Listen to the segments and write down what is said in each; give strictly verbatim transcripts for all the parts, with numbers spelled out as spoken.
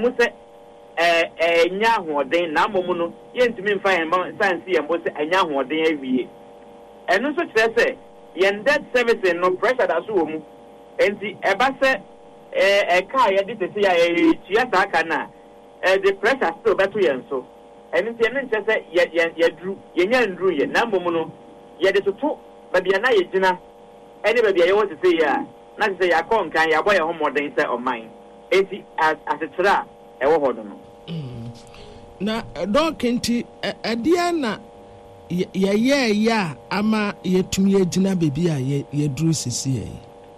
mu se eh eh nya hoden na momu no yentimi mfa hen science ye mo se anya hoden awie eno so kire se yen debt service no pressure da so wo mu enti eba se eh e ka ye de tete ya e tia sa aka na eh the pressure still beto yen so enti ene nche se ye ye dru ye nya ndru ye na momu no ye de toto ba bia na ye gina ene ba bia ye wo se se ya na se ya kon kan ya boy ho modern se o man enti as as tra e wo hodo no na dokenti adia na ye ye ya ama yetumi agina bebi a ye duru sisi ye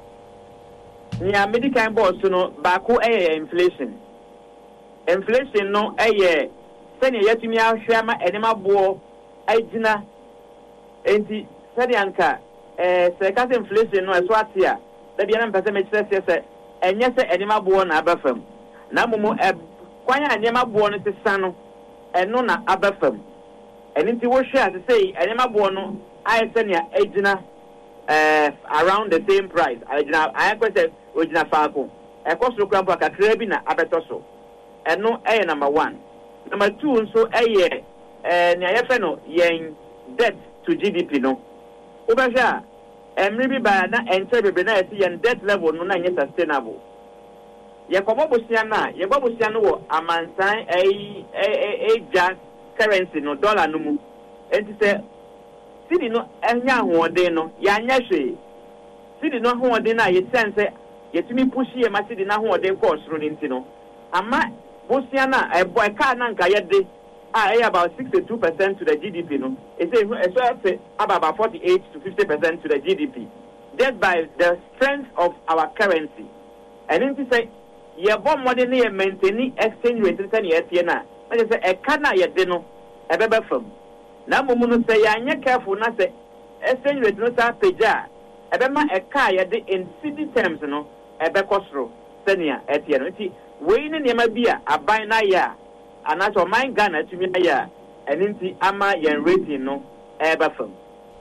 nya medical board no ba ko eh inflation inflation no eh se ne yetumi ahwe ama enema bo agina enti se de anka eh se ka inflation no eso atia da bia na mpese me kire se enye se enema bo na abafam na momo kwanya enema bo no sesa no eno na abafam enti wo hwe ase sei enema bo no ayese ne agina eh around the same price agina ayakwese ogina faako ekosoro krampo akakra bi na abetoso eno eye number one number two nso eye eh ne ayefe no yen debt to G D P no obasha emri bi ba na ente bebe na esi yen debt level no na nye sustainable ye komo bosia na ye bosia no wo amansan ai ai gas currency no dollar no mu enti se sidi no enya hoɔden no ya anya hwe sidi no hoɔden na ye sense yetumi pushi ye ma sidi na hoɔden ko osoro ni nti no ama bosia na e boy ka na nka ye de ah eh about sixty-two percent to the G D P no e say e so say about forty-eight to fifty percent to the G D P just by the strength of our currency and then say ye bom modern ye maintain exchange rate ten ye tie na na say e ka na ye de no e beba fam na momu no say ya anya careful na say exchange rate no sa peja e be ma e ka ye de in city terms no e be kosro senia e tie no ti we ni ne ma bia aban na ya anaso man Ghana tumi na ya eninti ama ye rating no e be fam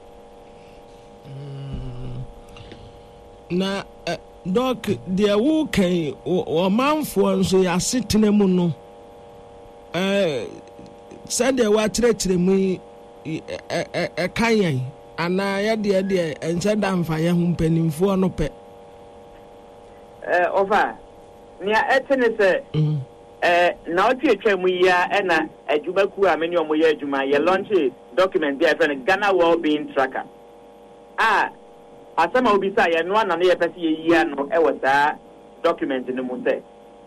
na Doc, dear who can or man for so ya sitting mu no eh said they were treating me a kayan and I dear dear and said I'm fire hum penny for no pet eh over near etene se eh na o tie twa mu ya e na adwuma ku a meni o mo ya adwuma ye launch document there for Ghana well-being tracker ah asama obisa ye no na ye pese ye yia no e wasa document no mu se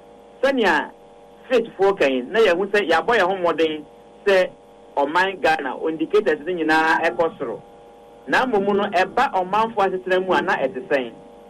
senia faithful kan na ye hu se ya boy ho modern se o man Ghana indicators ni nyina e kosoro na momu no eba o manfo asetena mu ana etesen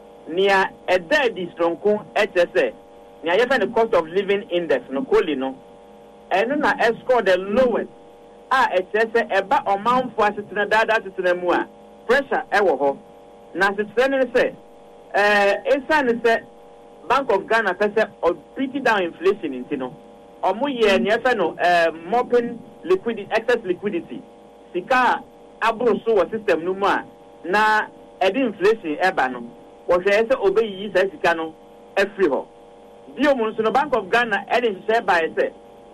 nia eda di stronko etese nia ye fa the cost of living index no koli no eno na e score the lowest a etese eba o manfo asetena dada asetena mu a pressure e wo ho na setena ne se eh esa ne se Bank of Ghana pese or pretty down inflation intino omo ye ne fa no eh mopping liquidity excess liquidity sika abro so wa system no mu a na e di inflation eba no wo hwe se obeyi sa sika no afri ho bio mu so no Bank of Ghana e dey share by say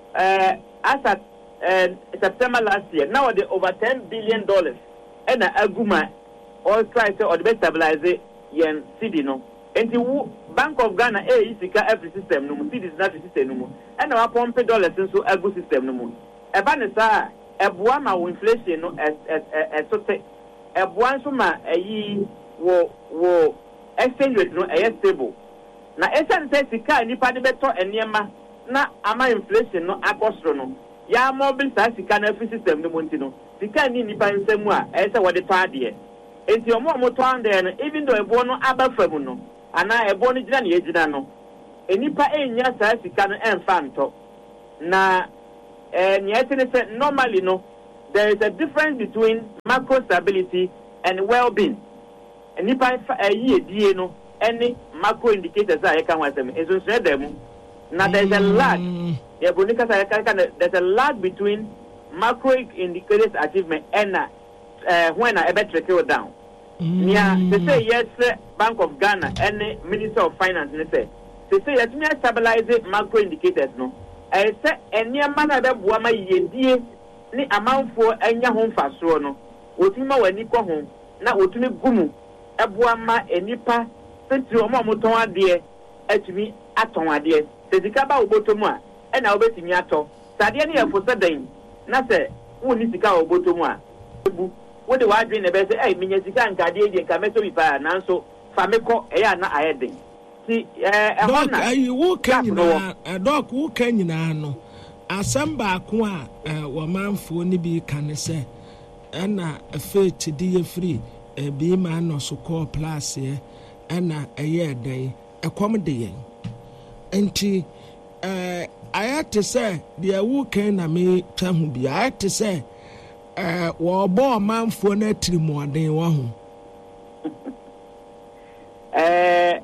eh as at uh, September last year now they over ten billion dollars e na aguma all try to or the stabilize yen cedi no enti wu Bank of Ghana e sika every system no mu cedis na system no mu e na wa pomp dollars so agu system no mu e ba ne sa e boa ma wo inflation no e e sote e boa so ma eyi wo wo exchange rate no e stable na esan se sika nipa de beto enema na ama inflation no akosro no ya mobile sa sika na every system no mu nti no sika ni nipa nsemu a e se wo de to ade enti omo omo to ande no even though ebo no abafamu no ana ebo no gina na yegina no enipa enya sa sika no emfa nto na eh nyetene say normally no there is a difference between macro stability and well-being enipa ayi edie no any macro indicators a yeka wasem ezo so dem na there is a lag e bonika sa yeka there's a lag between macro indicators achievement and uh, when I ever trickle down. Mm. Yeah, they say yes, Bank of Ghana and Minister of Finance, they say, They say let me stabilize macro indicators no. I say any man that boama ye ni amount for enya home faso no. Wotima wani kwa home na wotumi gumu eboama enipa sentri omo moton ade etumi aton ade. Se sika ba obotomu a e na obetimi ato. Sade ne yefo sedan na se woni sika obotomu a ebu wo de wa dwen ne be se eh minya sika nkade de nka meto bi pa nanso fa mekọ e ya na ayeden. Ti eh e ho na ayi wo kanyina doc wo kanyina no asamba ko a wo manfo ni bi kan se ena faith di ye free e bi ma no so call plus ye ena eye den e kom de yen enti eh ayate se de wo kan na me twa hu bi ayate se eh wo bo manfo na trimoden wo ho eh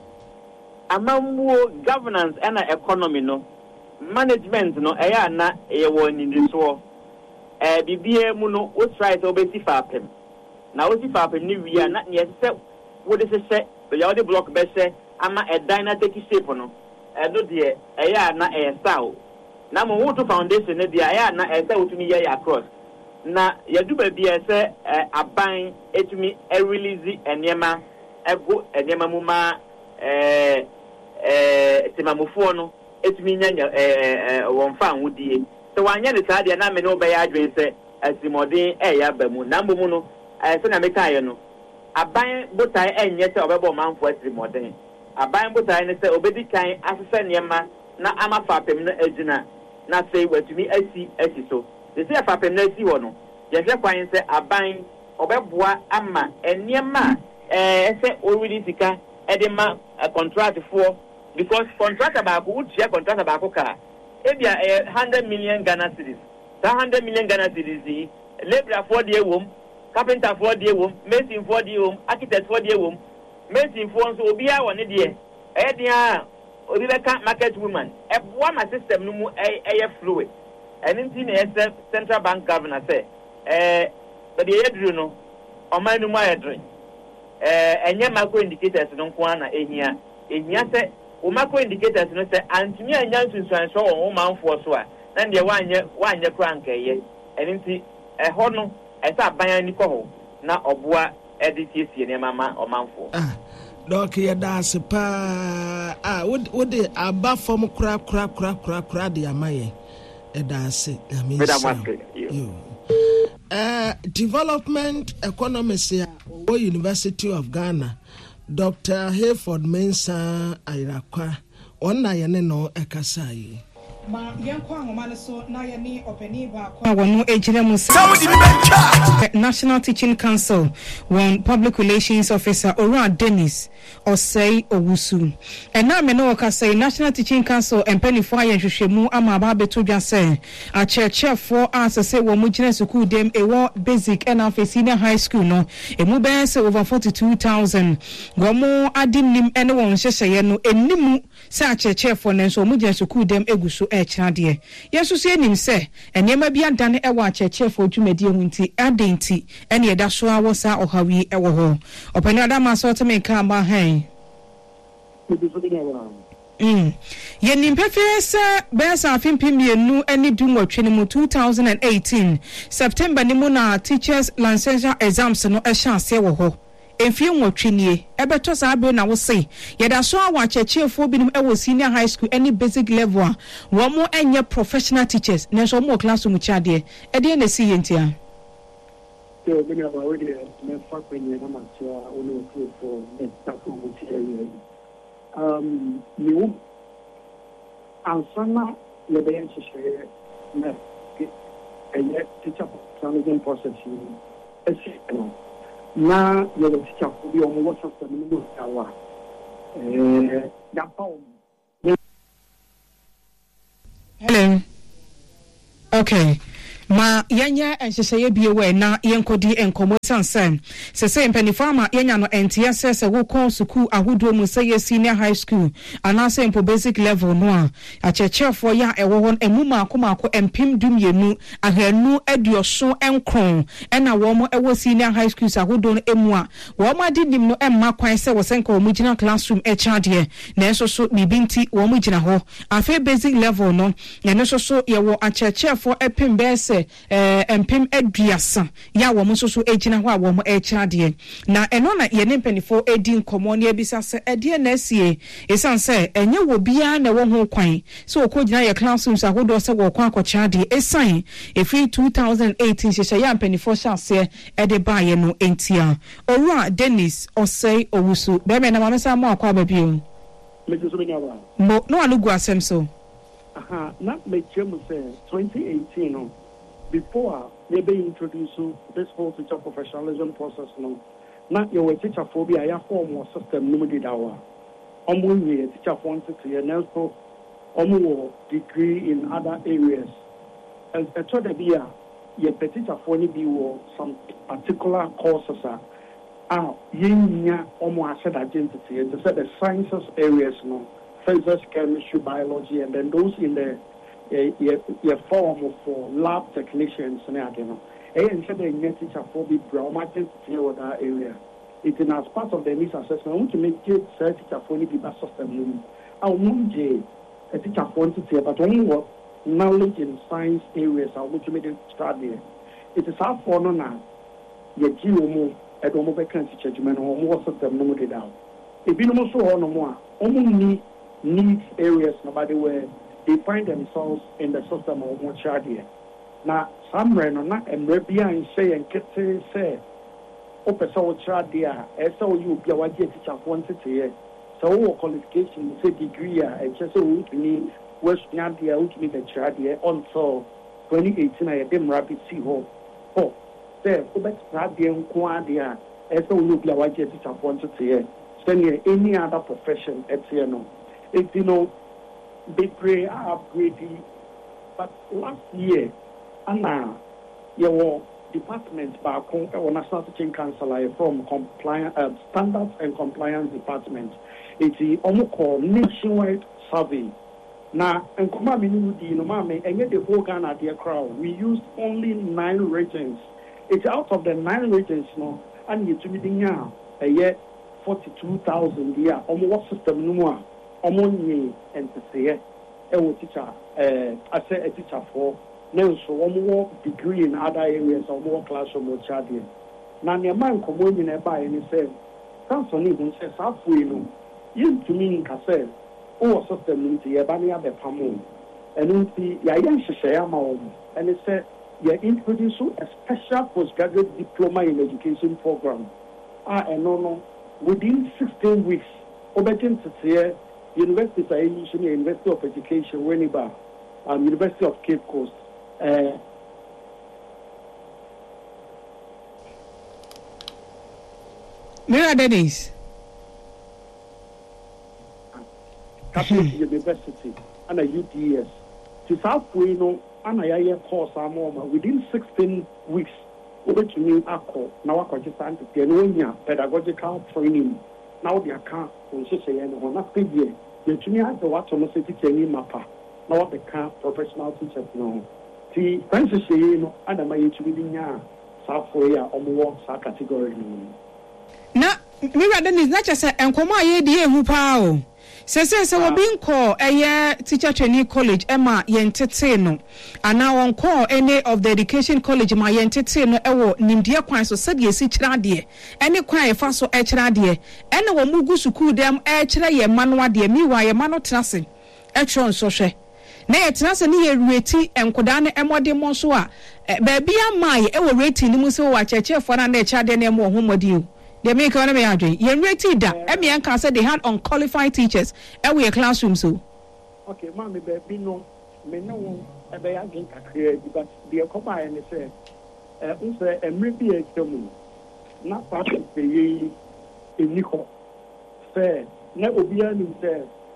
amamwo governance and economy no management no eya na e wo ni so eh bibie mu no wo try to obeti fa apem na wo si fa apem ni wi na ne se wo de se se ya wo de block be se ama e dynamic shape no e do de eya na e style na mo wo to foundation ne de eya na e se wo tumi ye across na ya du ba bia se aban etumi e release enema ego enema mu ma eh eh timamufuo no etumi nyanya eh won fa anwudie so wanya ne saade na me no be ya adwen se asimodin eh ya ba mu na mbomu no eh se na meka ye no aban botai enye se obebo manfo asimodin aban botai ne se obedi kan asese niema na ama fa pem no agina na sei watumi asi asi so se se fa pem no asi ho no ye hwe kwan se aban obeboa ama eniema eh se oridi sika edema a contract for because contract about would share contract about car ebia a one hundred million Ghana cedis one hundred million Ghana cedis labor for the home carpenter for the home mason for the home architect for the home mason for so obia one there eh dia obibeka market woman e boa ma system no mu e fluid and in the central bank governor say eh but the edru no o man no ma edru eh enye macro indicators no nko na ehia ehia se o macro indicators no se antumi anya nsunsuan so won manfo so a na de wanye wanye kranka ye eninti eho no esa aban ni ko ho na oboa editiesie ne mama o manfo ah doc ye da se pa ah wo de aba fom kra kra kra kra kra de amaye e da se na me yo Uh, development economist at University of Ghana, Doctor Hayford Mensah Ayrakwa, ona yene no ekasai. Ma yanko angomane so na yani openi ba kwa wonu ejire musa National Teaching Council one public relations officer Ora Dennis Osei Owusu ena me no ka say National Teaching Council empeni fo aye hwehwemu ama ba beto dwa say a cheche for answer say wo mu gine school dem e wo basic and of senior high school no e mu ben say over forty-two thousand wo mu adim nim ene won hyehye no enimu say a cheche for nenso mu gine school dem eguso e kira de yeso so enim say enema bia dane e wa cheche for dwumadi ehunti adenti ene eda so awo sa ohawi e wo ho opani adama so to me ka ba han Mm. Yenim pefesa besa afimpim yenu eni dunwotwe ni mu two thousand eighteen September ni mu na teachers licensure exams no e chance wo ho emfie nwotwe nie ebeto sa abe na wo sei yeda so awa chechefo binum e wo senior high school any basic level a wo mo enye professional teachers na so mo classroom chiade e de na si yentia so many of our ideas me fa kwenye na macho ono for next for area um you ansana le ben share na e teacher planning process ni na le teacher ko bi o mo what's up ni mo tawa eh da pao hello okay ma yanya enhyehyeye biewe na yenkodi enkomo sansan se se mpanifama yanya no entia se se wo kon suku ahodo mu se senior high school anase empo basic level no a achechefo ya ewo hon emuma akomako empim dum yenu ahanu aduoso enkron ena wo mo ewo senior high schools ahodo no emu a wo mo adidim no emma kwan se wo senka wo mugina classroom e chade na enso so bibinti wo mugina ho afa basic level no ene so so ye wo achechefo epim bese eh empim aduasa ya wo mo so so egina ho a wo mo e chade na eno na ye ne mpanifo edi nkomo ne ebisa se ede na asie esan se enye wo bia na wo ho kwan so okogina ye classrooms ahodo se wo kwa akochade esan efi two thousand eighteen hyehyɛ ya mpanifo hyase ede ba ye no entia Owura Dennis Osei Owusu be me na mamesa mo akwa babio me so me nyawa mo no alugu asem so aha na me chemu say twenty eighteen no before they be introduced this whole teacher professionalism process no na your teacher phobia ya form or system no did our omo we teacher wanted to your also omo degree in other areas and a to the bia your teacher for ni be some particular courses are ah yenya omo asset identity and the sciences areas no physics, chemistry, biology, and then those in the uh, form for lab technicians and you know. And so the teacher for the brown that area. It is as part of the needs assessment. I want to make it teacher for the best system. I want a teacher for to but only what knowledge in science areas. I want to make it start there. It is our for no now. Ye geo at almost vacancy judgment or more system no more down. If you know so or no more, only needs areas nobody where they find themselves in the system of more chardia. Now, somewhere no not and maybe I say and get say, open so chardia, as so you be a white teacher wanted to hear. So, all qualification, say degree, and just so we need West Nadia, which means the chardia until twenty eighteen. I dem rapid sea hole. Oh, there, go back to chardia and quadia, as so you be a white teacher wanted to hear. Spend any other profession at here no. It's, you know, they pray upgrading. But last year, Anna, your department back home, our National Teaching Council from compliance, uh, Standards and Compliance Department, it's the almost called nationwide survey. Now, and come on, you know, mommy, and get the whole Ghana dear crowd. We used only nine regions. It's out of the nine regions, no, and you to be now a year forty-two thousand year. Almost system no more. Omoni and to say a teacher, uh, I say a teacher for no so one more degree in other areas or more classroom or charting. Now, your man come in a buy and he said, Council even says, halfway no, you to me in Cassell, or system into your banner the Pamon. And in the Yayan Shayama, and he said, you're introducing a special postgraduate diploma in education program. Ah, and no, no, within sixteen weeks, Obetin to say, University of University of Education, Winneba, um, University of Cape Coast. Uh, Mira Dennis. Catholic University and a U T S. To South Puino and a year course within sixteen weeks. Over to me, Ako, now I just stand to Pianonia, pedagogical training. Now the account will say, and on that year. To me, I have to watch on the city training mapper. Now, the car professional teachers know. See, Francis, you know, and I'm a to South Korea or more category. Now, Mira Dennis, not just and come on, dear, who pow. Says, I will be called a year teacher training college, Emma Yenteteno. And now on call any of the education college, my Yenteteno, Ewo, Nimdia Quines, or said yes, each radie. Any quire fast or each radie. And one mugu cool them, each ray, manua, dear, me, why a mano trassing. Etron soche. Nay, trans and near reti and Kodana and what de Monsua. Baby, am my, ever rating the Muso, watch a chair for an each other name or whom would you. They make on me adre. You rated that. Emi Anka said they had unqualified teachers. And we a classroom so. Okay, mommy, baby, no, me no, a bay again, but the Okoba and say, uh, say, and maybe a film, not part of the in Nico. Fair, never be any said,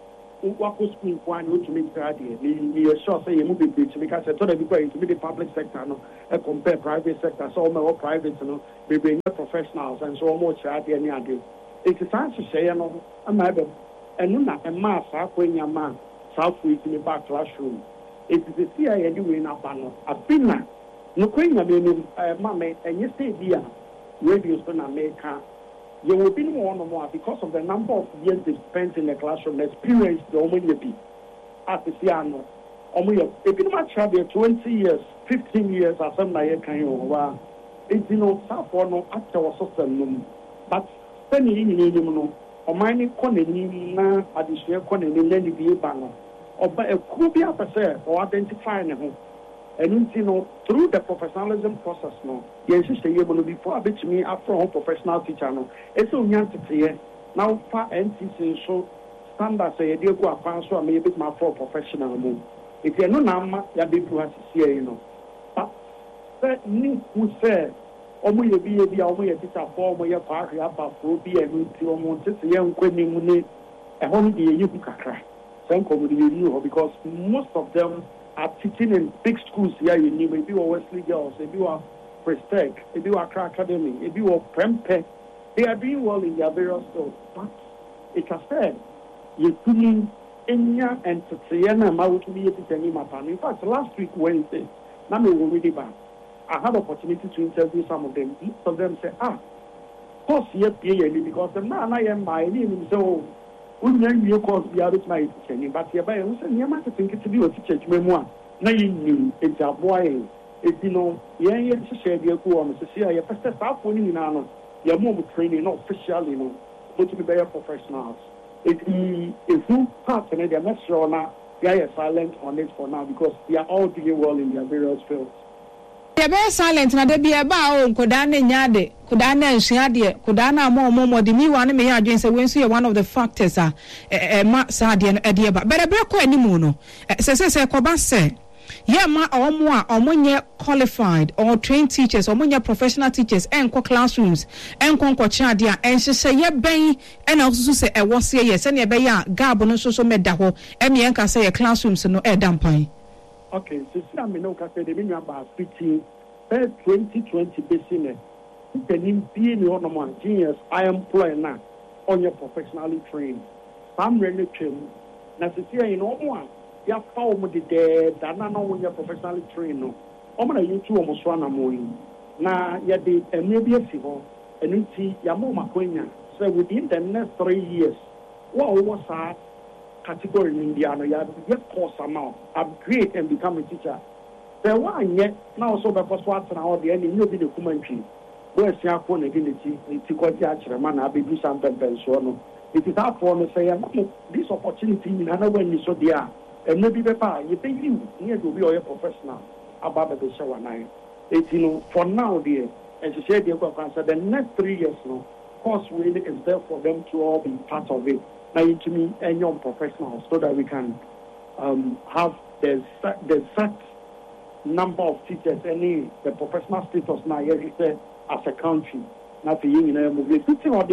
wako school one you to make that the sure say you move it because I thought that because into the public sector no I compare private sector so all private no we bring professionals and so much at the end it is time to say no I'm able and no a mass when your man south in the back classroom it is the C I A doing a panel a pinna no queen I mean mamma and you stay here radio spend America. You will be more or more because of the number of years they spent in the classroom, the experience the only be at the piano. Only a bit much have twenty years, fifteen years, or something like kind of it's you know, South or no after our system. But spending in the or mining conning na additional conning in any be a banner or by a could be a percent or identifying them. And you know, through the professionalism process, no, yes, you say able to be for a bit me after a professional teacher. No, it's only to say now, far N T C so standards say, dear go up, so I may be my for professional move. If you're no number, you're big to us here, you know. But that need who said, or may be a be away a teacher for my party about will be a new to want to see young quitting a home be a you can cry. Some comedy you because most of them are teaching in big schools here in New maybe or Wesley Girls, if you are Prestec, if you are Accra Academy, if you are Prempeh, they are doing well in their various schools. But it has said, you couldn't Enya and Tatiana Mawuki Mapan. In fact, last week Wednesday, Nami will really bad. I had opportunity to interview some of them. Each of them say, ah, course here because the man I am my name so wouldn't you cause the other my teaching, but here by who said, you might think it to be a teacher memoir. Now you knew it's a boy. It's you know, yeah, yeah, to share your poem, to see your first start winning in Anna, your mom training, not officially, you know, but to be better professionals. It is who parts and they're not sure now, they are silent on it for now because they are all doing well in their various fields. They are silent, and they be about Kodane Yade, Kodana Shade, Kodana more more the me one may have say when see one of the factors are a Sadian Adiaba, but a break any mono. Says a Kobase. Yeah, ma or more or more qualified or trained teachers or more professional teachers and co classrooms and conquer chadia and she say yeah bay and also say a was yes and yeah bay garbon social medaho and me can say a classrooms no air dampine. Okay, so see, I mean, no, because they mean about fifteen, twenty twenty business. You can be in one of my genius. I employ now on your professionally trained. I'm really trained. Now, see, in all one, you have found the dead, and I know when you're professionally trained. No, I'm going to use two almost one a morning. Now, you did a maybe a civil, and you see, your mama queen. So within the next three years, what was that? Category in Indiana, you have get course amount, upgrade and become a teacher. There one yet now so the first one now the end you be the commentary. Where's your phone again? It's quite the man, I'll be something so. It is hard for me to say this opportunity in another way you so dear. And maybe the power you think you need to be a professional about the show and I. It's you know for now dear, as you said, you can the next three years no course really is there for them to all be part of it. Now, to me, and young professionals, so that we can um, have the the set number of teachers, any the professional status now registered as a country. Not the union movement.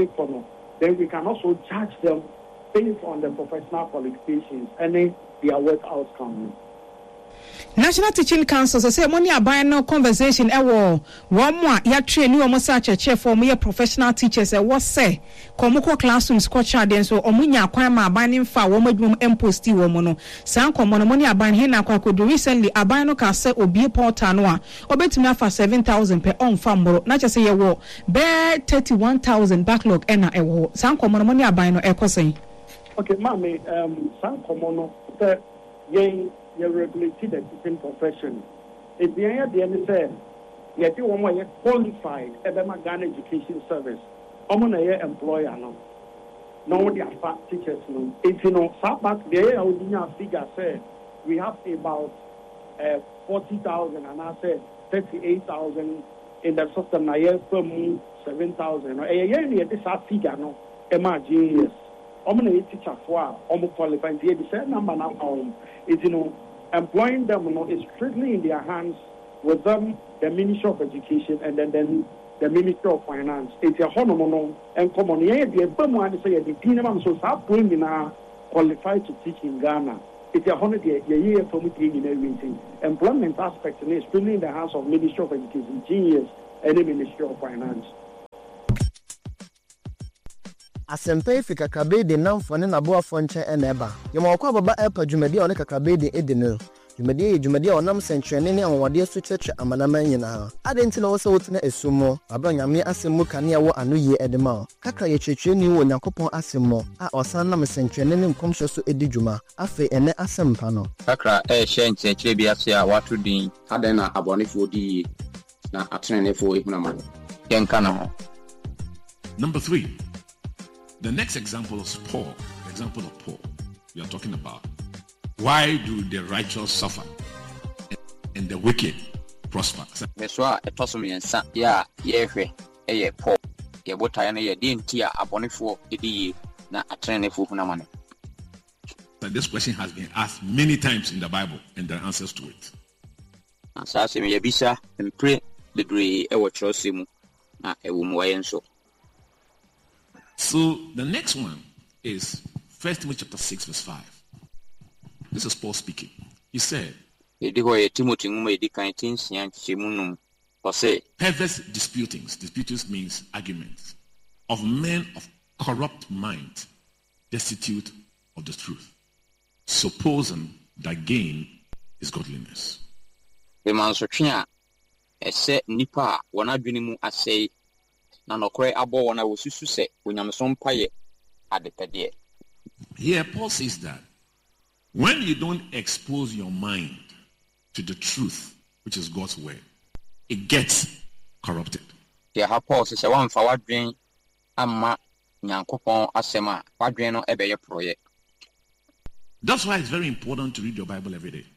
Then we can also judge them based on the professional qualifications and then their work outcome. National Teaching Council say money aban no conversation e wo wo mo a ya train ni o mo sa cheche for mo professional teachers e wo say komoko classrooms ko cha den so o mo nya kwan ma aban ni mfa wo madwum imposti wo mo no san komo no money aban he na kwa kodo recently aban no ka say obi portal no a obetumi afa seven thousand per on famoro na che say ye wo be thirty-one thousand backlog e na e wo san komo no money aban no e ko say. Okay mama um san komo no say ye you regulated the teaching profession. If the idea is that you do one more qualified at the Ghana Education Service, I'm going to employer now. No, they are fat teachers. No, it's you know, back there, I would figure say we have about uh, forty thousand, and I said thirty-eight thousand in the system. Now, yes, some seven thousand. A year near this figure, no, imagine yes. I'm going to teach a four, I'm qualified. The same number now, um, is you know. Employing them you know, is strictly in their hands with them, the Ministry of Education and then, then the Ministry of Finance. It's a honour and common. Yeah, the Burma say the Dinam so start going in a qualified to teach in Ghana. It's a hundred year year for me in everything. Employment aspect is still in the hands of Ministry of Education, Genius, and the Ministry of Finance. Asempe fi kakabe de namfo ne naboafo nche eneba yema okwa baba epa dwumadi one kakabe de edino dwumadi dwumadi onam sentrene ne anwode so cheche amanama nyina adenti na wo se wotena esumo abra nyame asemu kane wo anoye edema kakra ye chechwe ni wo nyakopon asemu a osan nam sentrene ne nkomhwe so edidwuma afi ene asempa no kakra e hye nchechire bi ase a wato din adan na abonefo di na atrenefo ehunama yenka na ho. Number three, the next example is Paul. The example of Paul we are talking about. Why do the righteous suffer and the wicked prosper? Meswa etoso miensa ya yehwe eye Paul. Ye botaya na ye dinti a abonefo edi na atrenefo hunamane. But this question has been asked many times in the Bible and there are answers to it. Asase me yebisa mpre bebre ewo kyerosemu na ewo muaye nso. So the next one is First Timothy chapter six verse five. This is Paul speaking. He said, perverse disputings, disputings means arguments, of men of corrupt mind, destitute of the truth, supposing that gain is godliness. Here Paul says that when you don't expose your mind to the truth, which is God's word, it gets corrupted. That's why it's very important to read your Bible every day.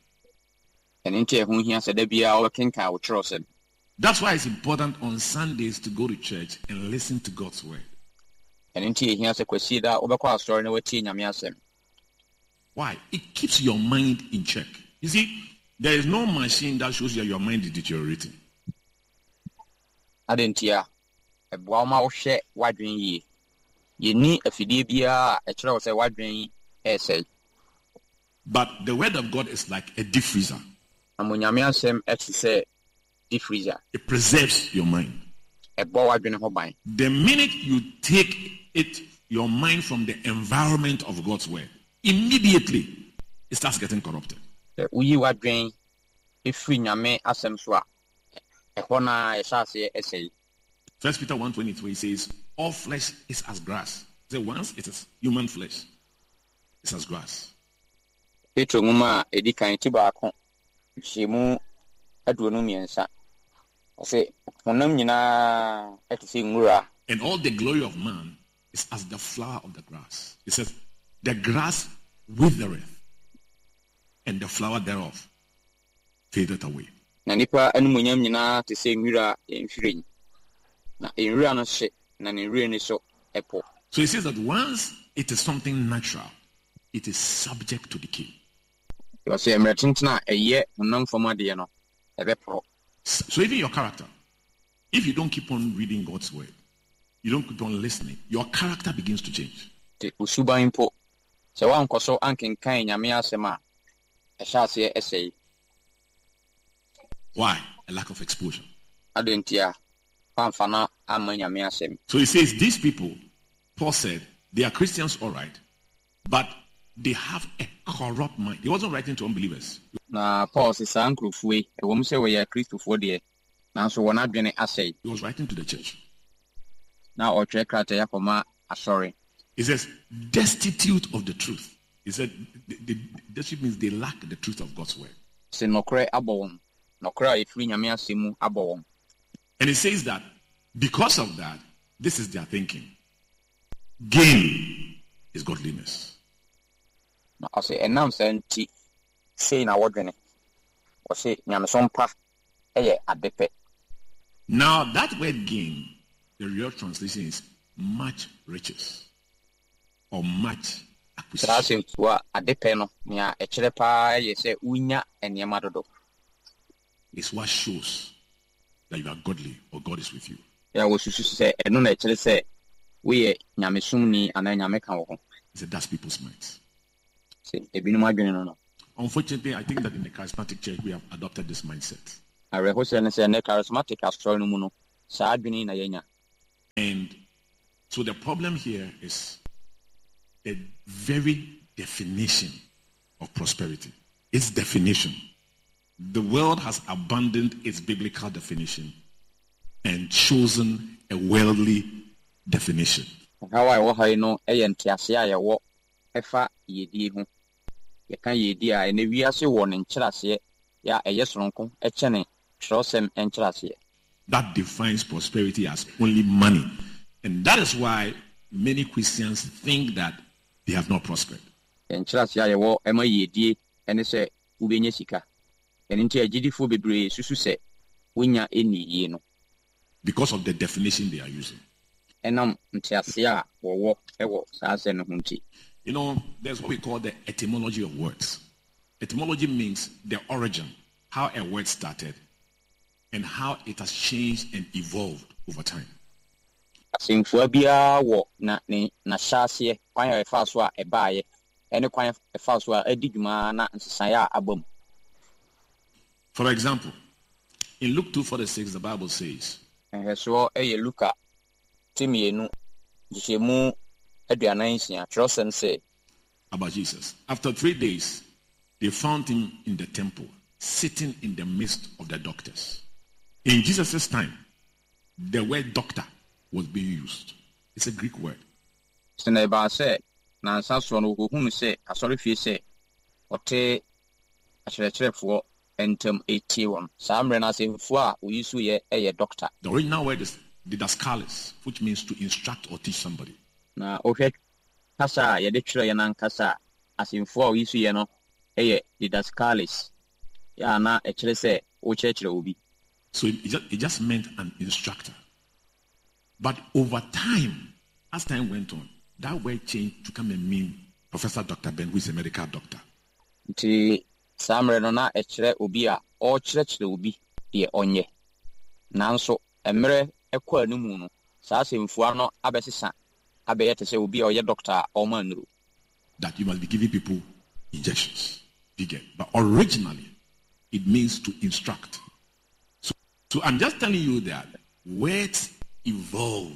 That's why it's important on Sundays to go to church and listen to God's word. Why? It keeps your mind in check. You see, there is no machine that shows you your mind is deteriorating. But the word of God is like a deep freezer. It preserves your mind. The minute you take it, your mind from the environment of God's word, immediately it starts getting corrupted. First Peter one twenty-three says, all flesh is as grass. So once it is human flesh, it's as grass. And all the glory of man is as the flower of the grass. It says, the grass withereth, and the flower thereof fadeth away. So he says that once it is something natural, it is subject to decay. So even your character, if you don't keep on reading God's word, you don't keep on listening, your character begins to change. Why? A lack of exposure. So he says these people, Paul said, they are Christians, all right, but they have a corrupt mind. He wasn't writing to unbelievers. Nah, Paul says, we are Christians for the now, so we're not going to say. He was writing to the church. Now, or check out sorry. He says, destitute of the truth. He said, the, the, destitute means they lack the truth of God's word. And it says that because of that, this is their thinking. Gain is godliness. I say, and now I'm saying, say, now what I say, Yamsompa, eh, at the pet. Now, that word gain, the real translation is much riches or much acquisition. It's what shows that you are godly or God is with you. Yeah, we should say, and no, actually say, we are Yamisuni and then Yameka. He said, that's people's minds. Unfortunately, I think that in the charismatic church we have adopted this mindset. And so the problem here is the very definition of prosperity. Its definition. The world has abandoned its biblical definition and chosen a worldly definition. That defines prosperity as only money. And that is why many Christians think that they have not prospered. Because of the definition they are using. You know, there's what we call the etymology of words. Etymology means the origin, how a word started, and how it has changed and evolved over time. For example, in Luke two forty-six, the Bible says, about Jesus. After three days, they found him in the temple, sitting in the midst of the doctors. In Jesus' time, the word doctor was being used. It's a Greek word. The original word is didaskalis, which means to instruct or teach somebody. So it just, it just meant an instructor. But over time, as time went on, that word changed to come and mean Professor Doctor Ben, who is a medical doctor. That you must be giving people injections. You get. But originally, it means to instruct. So, so I'm just telling you that words evolve.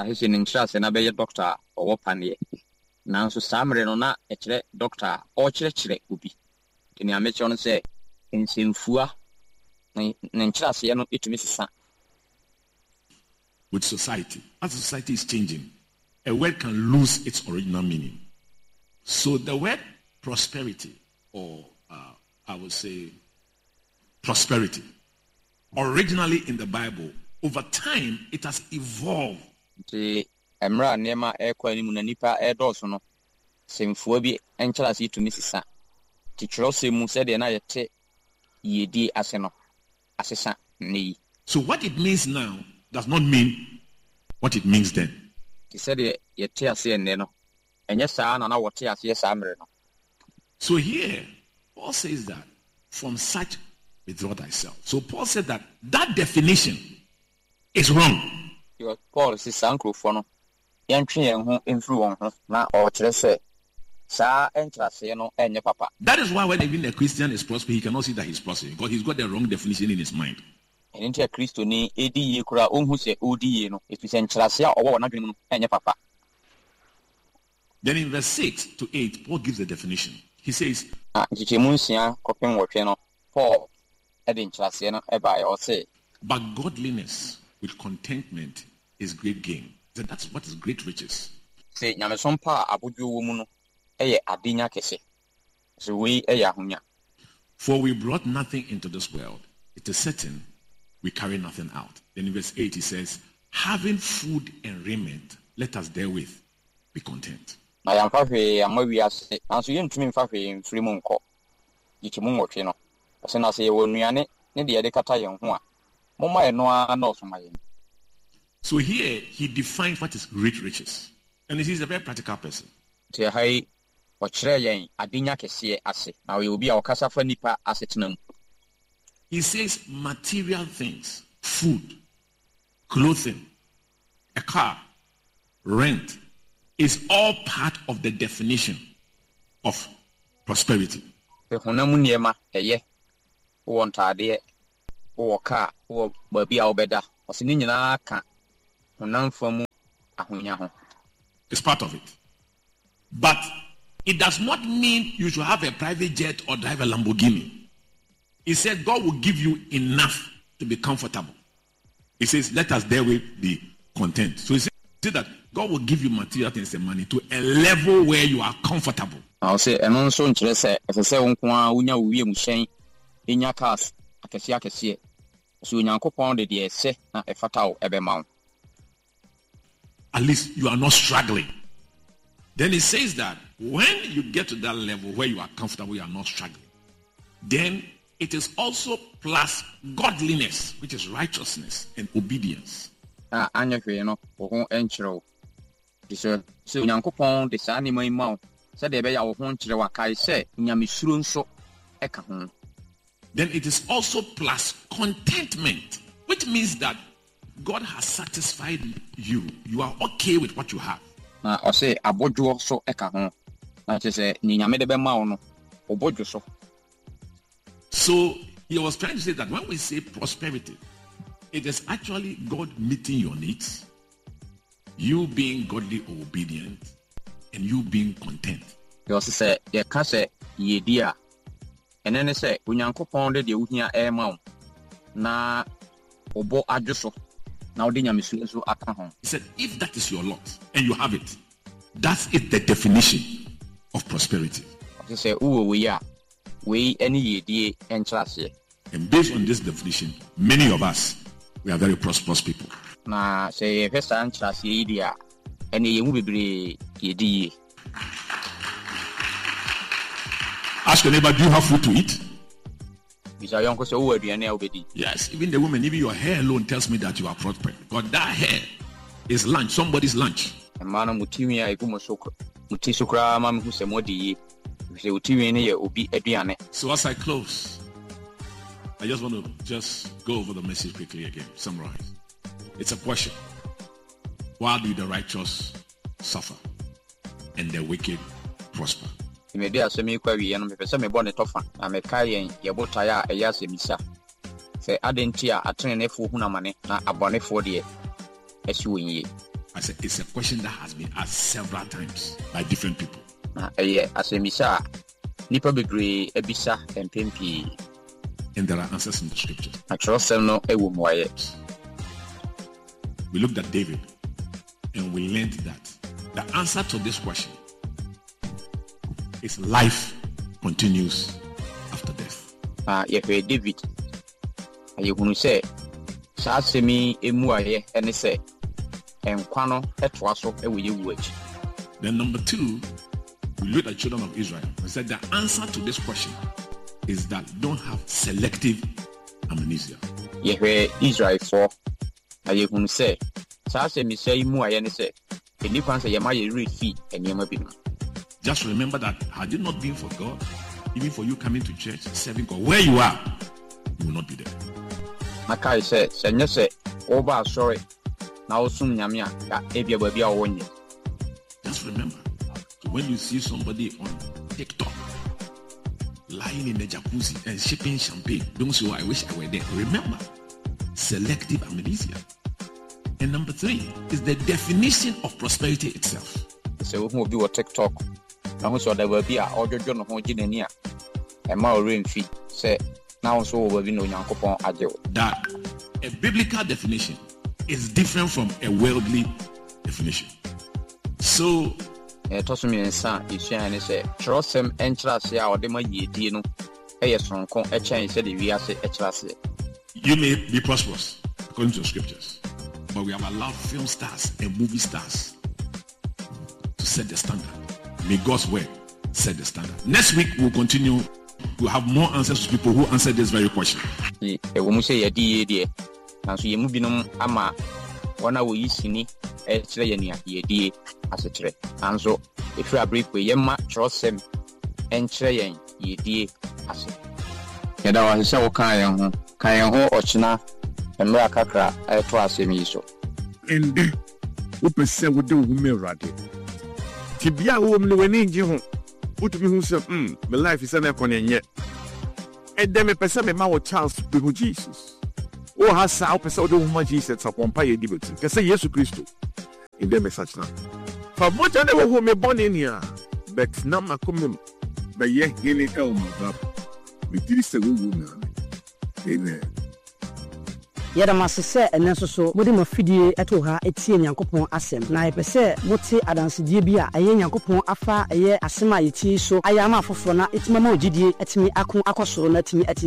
With society, as society is changing, a word can lose its original meaning. So the word prosperity, or uh, I would say prosperity, originally in the Bible, over time, it has evolved. So what it means now does not mean what it means then. So here, Paul says that from such withdraw thyself. So Paul said that that definition is wrong. Paul says, that is why when even a Christian is prospering, he cannot see that he's prospering because he's got the wrong definition in his mind. Then in verse six to eight, Paul gives the definition. He says, but godliness with contentment is great gain. So that's what is great riches. For we brought nothing into this world. It is certain we carry nothing out. Then in verse eight he says, having food and raiment, let us therewith be content. So here he defines what is great riches. And he's a very practical person. He says material things, food, clothing, a car, rent, is all part of the definition of prosperity. Honam niema eye wo ntade wo ka wo babi a obeda osini nyina ka honam famu ahonya ho. It's part of it. But it does not mean you should have a private jet or drive a Lamborghini. He said God will give you enough to be comfortable. He says, let us therewith be content. So he said that God will give you material things and money to a level where you are comfortable. I'll say, and also interest, if I say, unya we mushen in your cars, akasia kasia. So you pound the say, a fatal ebe mount. At least you are not struggling. Then he says that when you get to that level where you are comfortable, you are not struggling, then it is also plus godliness, which is righteousness and obedience. Ah, anya hwe no wo ho enchiro. So so Nyankopon de sa anima ima said de be ya wo ho nchire wa kai se nyamesuro nso eka ho. Then it is also plus contentment, which means that God has satisfied you. You are okay with what you have. Na o say abodwo so eka ho. Na che se ni nyame de be ma wo no obodwo so. So he was trying to say that when we say prosperity, it is actually God meeting your needs, you being godly or obedient, and you being content. He also said, "Ye can say ye dear," and then he said, "Unyankopon de uhia e ma na obo adwoso na odi nyamesu so aka ho." He said, "If that is your lot and you have it, that's it, the definition of prosperity." He said, "Uwo we ya we any ye die entrase." And based on this definition, many of us, we are very prosperous people. Na say first entrase ye dia ene ye mu bebre ye die. Ask your neighbor, do you have food to eat? Yes, even the woman, even your hair alone tells me that you are prosperous. Because that hair is lunch, somebody's lunch. So as I close, I just want to just go over the message quickly again, summarize. It's a question. Why do the righteous suffer and the wicked prosper? Imedi asemi kwa wi no mepese me bone tofa na me kai yen yebota ya eya semisa se adentia atrenefo hunamane na abonefo de esi wonye. I said it's a question that has been asked several times by different people. Na eye asemisa nipa bebre ebisa empempi, and there are answers in the scripture. Actually no ewo moye. We looked at David and we learned that the answer to this question is life continues after death. Ah, ye fe David. Aye hunu se sa semi emu aye ene se enkwa no etoa so e we yewu achi. Then number two, we look at children of Israel. We said the answer to this question is that don't have selective amnesia. Ye fe Israel for aye hunu se sa semi se emu aye ne se eni kwan se ye ma ye refi enema binu. Just remember that had it not been for God, even for you coming to church, serving God, where you are, you will not be there. Makai said, Senya say, Oba sorry. Now soon Yamia, Abia Babia Wonye. Just remember, when you see somebody on TikTok lying in the jacuzzi and sipping champagne, don't say, oh, I wish I were there. Remember, selective amnesia. And number three is the definition of prosperity itself. So who will be on TikTok? Now so there will be a audio journal home Jinania and my rain fee. Say now so will be no Yankopon Adjo. That a biblical definition is different from a worldly definition. So a tosumi and son is saying say trust him entrance ya or dema ye dino a son con a change said we are say a. You may be prosperous according to the scriptures, but we have allowed film stars and movie stars to set the standard. May God's word set the standard. Next week we'll continue. We'll have more answers to people who answer this very question. A woman say a D A D. And so you move in ama one hour you see me a trayania ye D as a tray. And so if you are brief with Yema trust him and trayan ye D as a. Yada was so kayan kayan ho ochina and Rakakra I trust him so. And who percent would do me radi. Tibia woman when in Jihon, Put me who say, hmm, my life is an econ yet. And then me person me ma chance to be Jesus. Oh, has sao person do woman Jesus upon pay debate. Can say Jesus Christ. In them such now. For much I never who me born in here. But now ma come but ye gene el my God. Me tiri se wo na. Amen. Yada masese ene so so mode mafidie eto ha etie Nyankopon asem na yepese mote adansedie bi a eye Nyankopon afa eye asem a yeti so ayama foforo na etimama ogidie etimi akon akosoro na etimi